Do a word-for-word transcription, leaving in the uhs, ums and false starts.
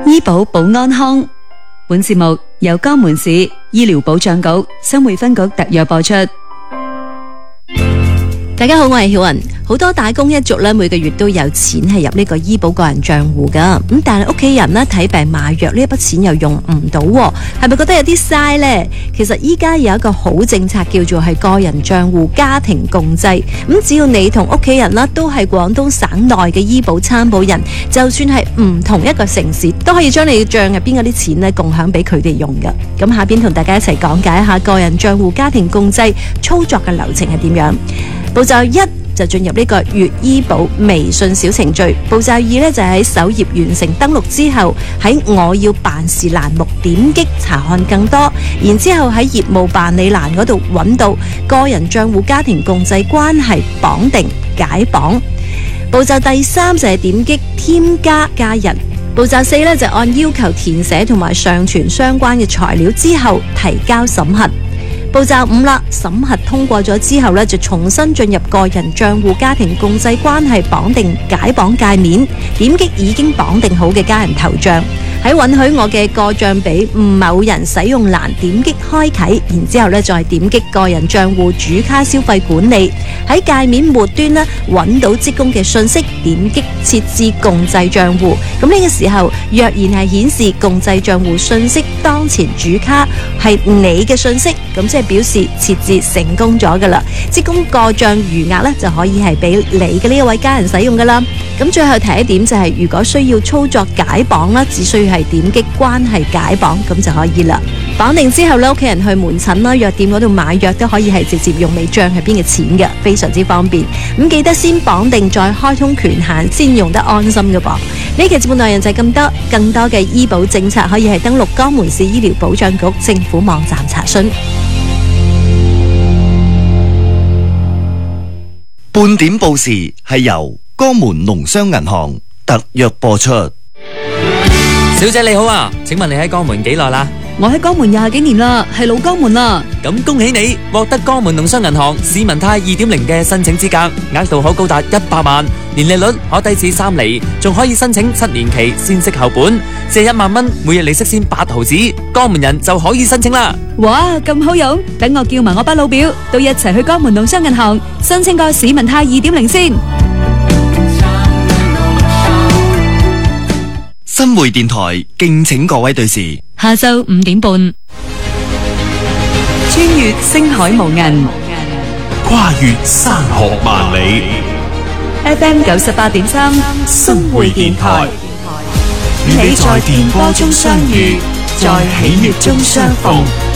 醫保保安康。本節目由江門市醫療保障局新會分局特約播出。 大家好，我係曉雲。好多打工一族咧，每個月都有錢係入呢個醫保個人賬戶噶，咁但係屋企人咧睇病買藥呢一筆錢又用唔到，係咪覺得有啲嘥呢？其實依家有一個好政策叫做係個人賬戶家庭共濟，咁只要你同屋企人啦都係廣東省內嘅醫保參保人，就算係唔同一個城市，都可以將你嘅賬入邊嗰啲錢咧共享俾佢哋用噶。咁下邊同大家一齊講解一下個人賬戶家庭共濟操作嘅流程係點樣。步驟一就進入呢個粵醫保微信小程序，步驟二呢就係喺首頁完成登錄之後，喺我要辦事欄目點擊查看更多，然之後喺業務辦理欄嗰度揾到個人賬戶家庭共濟關係綁定解綁。步驟第三就係點擊添加家人。步驟四呢就按要求填寫同埋上傳相關嘅材料之後提交審核。步驟五啦，審核通過咗之後呢，就重新進入個人賬戶家庭共濟關係綁定解綁界面，點擊已經綁定好嘅家人頭像，喺允許我嘅個賬俾某人使用欄點擊開啟，然之後呢再點擊個人賬戶主卡消費管理，喺界面末端呢揾到職工嘅信息，點擊設置共濟賬戶。咁呢個時候若然係顯示共濟賬戶信息當前主卡係你嘅信息，咁即係表示設置成功咗噶啦，職工個賬餘額呢就可以係俾你嘅呢一位家人使用噶啦。咁最後提一點就係，如果需要操作解綁啦，只需要係點擊關係解綁咁就可以啦。綁定之後呢，屋企人去門診啦、藥店嗰度買藥都可以係直接用你賬入邊嘅錢嘅，非常之方便。咁記得先綁定再開通權限，先用得安心嘅噃。呢期節目內容就係咁多，更多嘅醫保政策可以係登錄江門市醫療保障局政府網站查詢。 半點報時係由江門農商銀行特約播出。 小姐你好啊，請問你喺江門幾耐啦？ 我喺江門廿幾年啦，係老江門啦。 咁恭喜你獲得江門農商銀行市民貸二點零嘅申請資格，額度可高達一百萬，年利率可低至三厘，仲可以申請七年期先息後本，借一萬蚊，每日利息先八毫子，江門人就可以申請啦。 哇，咁好用！等我叫埋我班老表，都一齊去江門農商銀行申請個市民貸二點零先。 新會電台敬請各位對視， 下晝五點半，穿越星海無垠， 跨越山河萬里。 F M 九十八點三， 新會電台，與你在電波中相遇，在喜悅中相逢。